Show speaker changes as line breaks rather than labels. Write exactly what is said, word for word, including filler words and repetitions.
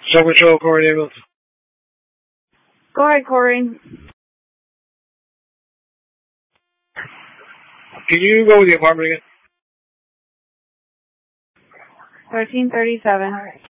Sub Control, Corey Davis.
Go ahead, Corey.
Can you go with the apartment again?
thirteen thirty-seven.